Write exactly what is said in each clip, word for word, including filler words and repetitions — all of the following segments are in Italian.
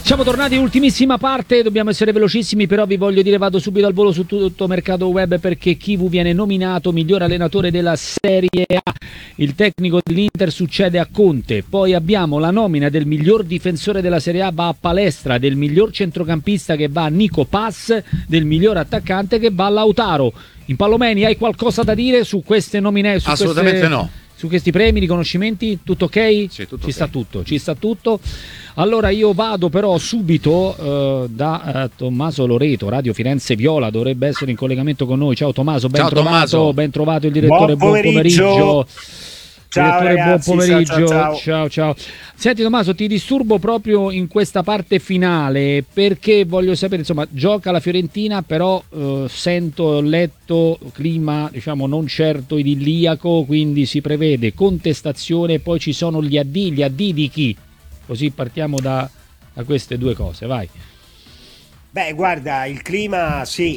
Siamo tornati in ultimissima parte, dobbiamo essere velocissimi, però vi voglio dire, vado subito al volo su tutto mercato web, perché Chivu viene nominato miglior allenatore della Serie A, il tecnico dell'Inter succede a Conte, poi abbiamo la nomina del miglior difensore della Serie A, va a Palestra, del miglior centrocampista che va a Nico Pass, del miglior attaccante che va a Lautaro. Impallomeni, hai qualcosa da dire su queste nomine? Su Assolutamente queste... no. Su questi premi, riconoscimenti, tutto ok? Sì, tutto ci okay. sta tutto, ci sta tutto. Allora io vado però subito uh, da uh, Tommaso Loreto, Radio Firenze Viola, dovrebbe essere in collegamento con noi. Ciao Tommaso, ben ciao, trovato, Tommaso. ben trovato il direttore, buon pomeriggio. Buon pomeriggio. Ciao direttore, ragazzi, buon pomeriggio. Ciao, ciao, ciao ciao. Senti Tommaso, ti disturbo proprio in questa parte finale perché voglio sapere, insomma, gioca la Fiorentina, però eh, sento, ho letto, clima diciamo non certo idilliaco, quindi si prevede contestazione, poi ci sono gli addii, gli addii di chi? Così partiamo da, da queste due cose, vai. Beh, guarda, il clima sì,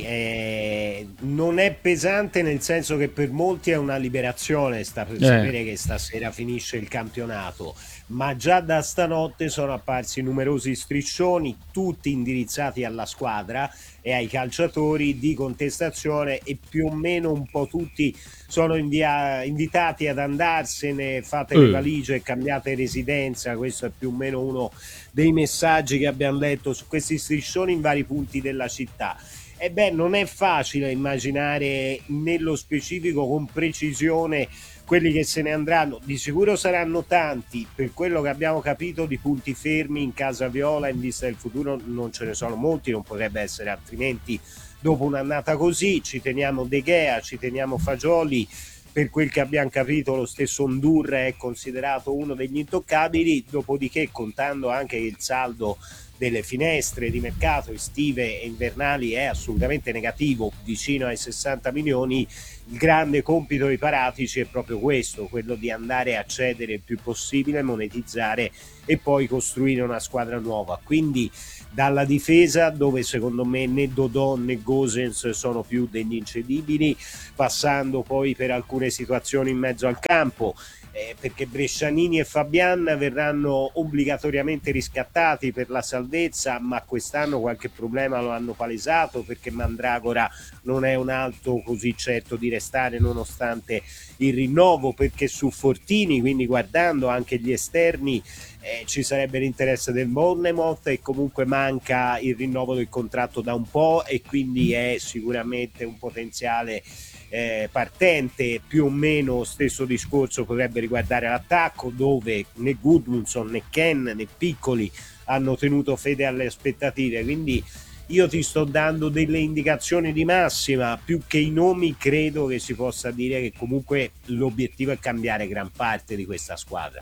eh, non è pesante, nel senso che per molti è una liberazione sta per Eh. sapere che stasera finisce il campionato, ma già da stanotte sono apparsi numerosi striscioni, tutti indirizzati alla squadra e ai calciatori, di contestazione, e più o meno un po' tutti sono invia- invitati ad andarsene, fate Eh. le valigie e cambiate residenza. Questo è più o meno uno dei messaggi che abbiamo letto su questi striscioni in vari punti della città. E beh, non è facile immaginare nello specifico con precisione quelli che se ne andranno. Di sicuro saranno tanti, per quello che abbiamo capito di punti fermi in casa Viola in vista del futuro non ce ne sono molti, non potrebbe essere altrimenti dopo un'annata così. Ci teniamo De Gea, ci teniamo Fagioli, per quel che abbiamo capito lo stesso Ndur è considerato uno degli intoccabili, dopodiché contando anche il saldo delle finestre di mercato estive e invernali è assolutamente negativo, vicino ai sessanta milioni, il grande compito dei Paratici è proprio questo, quello di andare a cedere il più possibile, monetizzare e poi costruire una squadra nuova. Quindi dalla difesa, dove secondo me né Dodò né Gosens sono più degli incedibili, passando poi per alcune situazioni in mezzo al campo, eh, perché Brescianini e Fabian verranno obbligatoriamente riscattati per la salvezza, ma quest'anno qualche problema lo hanno palesato, perché Mandragora non è un alto così certo di restare nonostante il rinnovo, perché su Fortini, quindi guardando anche gli esterni, Eh, ci sarebbe l'interesse del Bournemouth e comunque manca il rinnovo del contratto da un po', e quindi è sicuramente un potenziale eh, partente. Più o meno stesso discorso potrebbe riguardare l'attacco, dove né Gudmundsson né Ken né Piccoli hanno tenuto fede alle aspettative, quindi io ti sto dando delle indicazioni di massima. Più che i nomi credo che si possa dire che comunque l'obiettivo è cambiare gran parte di questa squadra.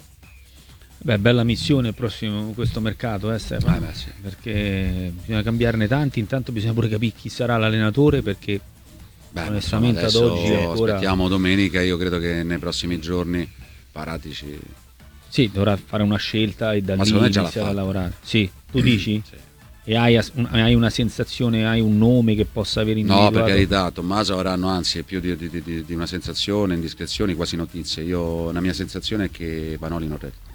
Beh, bella missione il prossimo questo mercato, eh, Stefano? Ah, beh, sì. Perché bisogna cambiarne tanti, intanto bisogna pure capire chi sarà l'allenatore, perché Beh, onestamente ad adesso oggi è ancora... aspettiamo domenica, io credo che nei prossimi giorni Paratici... Sì, dovrà fare una scelta e da Ma lì secondo me già l'ha iniziare a fatta. lavorare. Sì, tu dici? Sì. E hai, as- un- hai una sensazione, hai un nome che possa aver individuato? No, per carità, Tommaso avranno anzi più di, di, di, di una sensazione, indiscrezioni, quasi notizie. Io, la mia sensazione è che Vanoli non resta.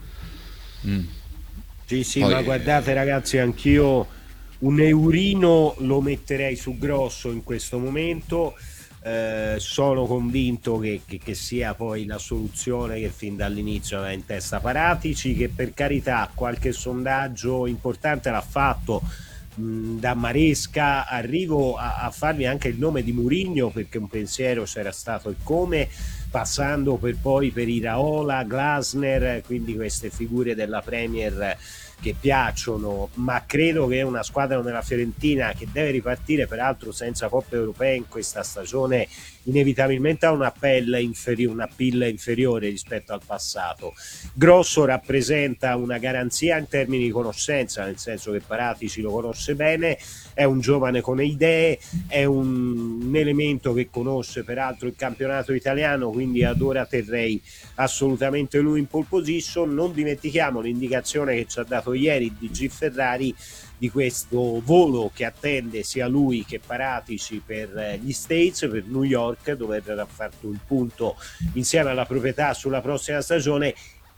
Mm. Sì, sì, Poi, ma guardate ragazzi, anch'io un eurino lo metterei su grosso in questo momento. Eh, sono convinto che, che, che sia poi la soluzione che fin dall'inizio aveva in testa Paratici, che per carità qualche sondaggio importante l'ha fatto, mh, da Maresca. Arrivo a, a farvi anche il nome di Mourinho, perché un pensiero c'era stato il come, passando per poi per Iraola, Glasner, quindi queste figure della Premier che piacciono, ma credo che una squadra come la Fiorentina, che deve ripartire peraltro senza coppe europee in questa stagione, inevitabilmente ha una pelle inferiore, una pilla inferiore rispetto al passato. Grosso rappresenta una garanzia in termini di conoscenza, nel senso che Paratici lo conosce bene, è un giovane con idee, è un, un elemento che conosce peraltro il campionato italiano, quindi ad ora terrei assolutamente lui in pole position. Non dimentichiamo l'indicazione che ci ha dato ieri D G Ferrari di questo volo che attende sia lui che Paratici per gli States, per New York, dove verrà fatto il punto insieme alla proprietà sulla prossima stagione.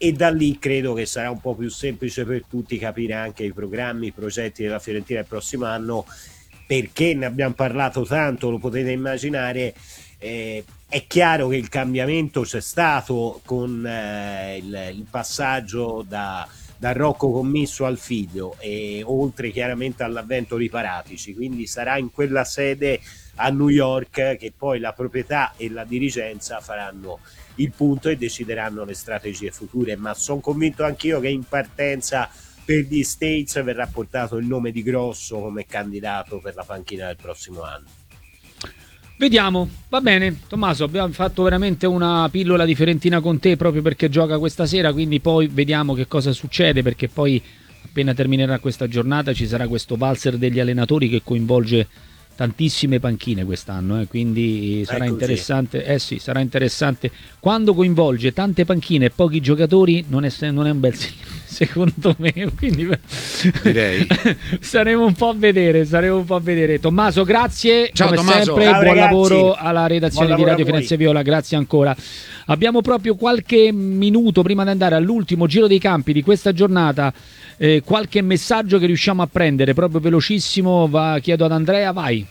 e da lì credo che sarà un po' più semplice per tutti capire anche i programmi, i progetti della Fiorentina il prossimo anno, perché ne abbiamo parlato tanto, lo potete immaginare. Eh, è chiaro che il cambiamento c'è stato con eh, il, il passaggio da, da Rocco Commisso al figlio, e oltre chiaramente all'avvento di Paratici, quindi sarà in quella sede a New York che poi la proprietà e la dirigenza faranno il punto e decideranno le strategie future, ma sono convinto anch'io che in partenza per gli States verrà portato il nome di Grosso come candidato per la panchina del prossimo anno. Vediamo, va bene Tommaso, abbiamo fatto veramente una pillola di Fiorentina con te proprio perché gioca questa sera, quindi poi vediamo che cosa succede, perché poi appena terminerà questa giornata ci sarà questo valzer degli allenatori che coinvolge tantissime panchine quest'anno, eh, quindi sarà Eccoci. interessante, eh sì, sarà interessante. Quando coinvolge tante panchine e pochi giocatori non è, non è un bel segnale, secondo me, quindi direi staremo un po' a vedere, staremo un po' a vedere. Tommaso, grazie. Ciao, come Tommaso. sempre, Ciao, buon ragazzi. lavoro alla redazione Buon di lavoro Radio a voi. Firenze Viola, grazie ancora. Abbiamo proprio qualche minuto prima di andare all'ultimo giro dei campi di questa giornata. Eh, qualche messaggio che riusciamo a prendere proprio velocissimo, va, chiedo ad Andrea, vai.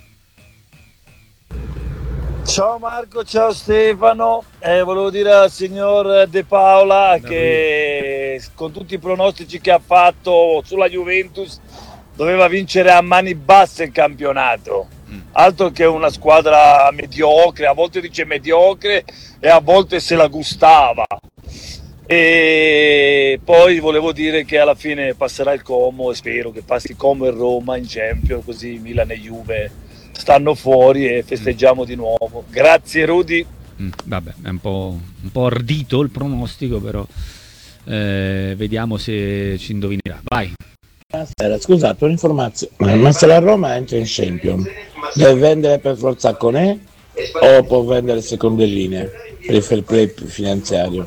Ciao Marco, ciao Stefano, eh, volevo dire al signor De Paola che con tutti i pronostici che ha fatto sulla Juventus doveva vincere a mani basse il campionato, altro che una squadra mediocre, a volte dice mediocre e a volte se la gustava. E poi volevo dire che alla fine passerà il Como e spero che passi Como e Roma in Champions, così Milan e Juve stanno fuori e festeggiamo di nuovo. Grazie Rudy. Mm, vabbè, è un po', un po' ardito il pronostico, però eh, vediamo se ci indovinerà. Vai. Buonasera, scusate, un'informazione, ma se la Roma entra in Champions deve vendere per forza Conè o può vendere seconde linee per il fair play finanziario?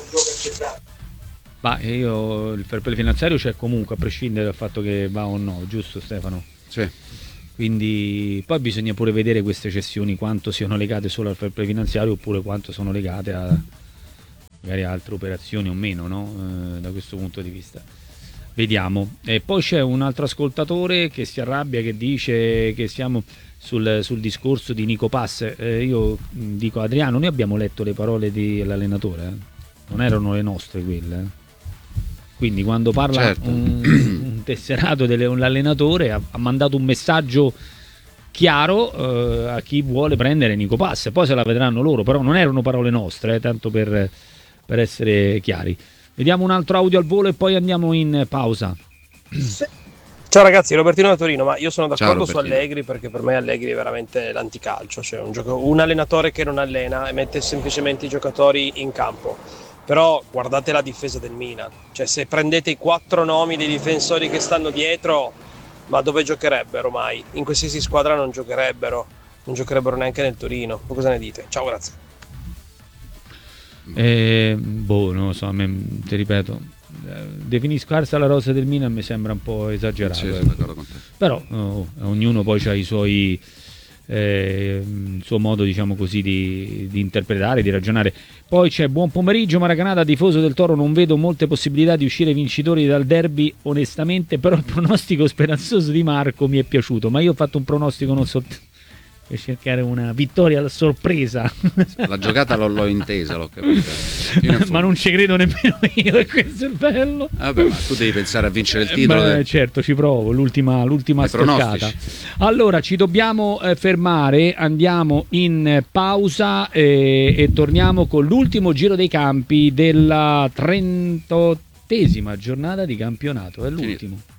Ma io il fair play finanziario c'è comunque, a prescindere dal fatto che va o no, giusto Stefano? sì. Quindi poi bisogna pure vedere queste cessioni quanto siano legate solo al fair play finanziario oppure quanto sono legate a magari a altre operazioni o meno, no? Eh, da questo punto di vista vediamo. E poi c'è un altro ascoltatore che si arrabbia, che dice che siamo sul, sul discorso di Nico Pass. Eh, io dico Adriano, noi abbiamo letto le parole dell'allenatore, eh? Non erano le nostre quelle, eh? Quindi quando parla Certo. un, un tesserato dell'allenatore ha, ha mandato un messaggio chiaro eh, a chi vuole prendere Nico Pass, poi se la vedranno loro, però non erano parole nostre, eh, tanto per, per essere chiari. Vediamo un altro audio al volo e poi andiamo in pausa. Ciao ragazzi, Robertino da Torino, ma io sono d'accordo Ciao, su Robertino. Allegri perché per me Allegri è veramente l'anticalcio, cioè un, gioco- un allenatore che non allena e mette semplicemente i giocatori in campo. Però guardate la difesa del Milan, cioè se prendete i quattro nomi dei difensori che stanno dietro, ma dove giocherebbero mai? In qualsiasi squadra non giocherebbero, non giocherebbero neanche nel Torino. Voi cosa ne dite? Ciao, grazie. Eh, boh, non lo so, a me, ti ripeto, eh, definiscarsi la rosa del Milan mi sembra un po' esagerato, Sì, ecco. sono d'accordo con te. Però oh, ognuno poi ha i suoi eh, il suo modo, diciamo così, di, di interpretare, di ragionare. Poi c'è buon pomeriggio Maracanata, tifoso del Toro, non vedo molte possibilità di uscire vincitori dal derby onestamente, però il pronostico speranzoso di Marco mi è piaciuto, ma io ho fatto un pronostico non so per cercare una vittoria alla sorpresa. La giocata l'ho, l'ho intesa, l'ho capita. Fino in Ma fondo. non ci credo nemmeno io, e questo è il bello. Vabbè, ma tu devi pensare a vincere il Eh, titolo. beh, del- certo, ci provo, l'ultima, l'ultima Ai stoccata. pronostici. Allora, ci dobbiamo eh, fermare, andiamo in eh, pausa eh, e torniamo con l'ultimo giro dei campi della trentottesima giornata di campionato, è l'ultimo.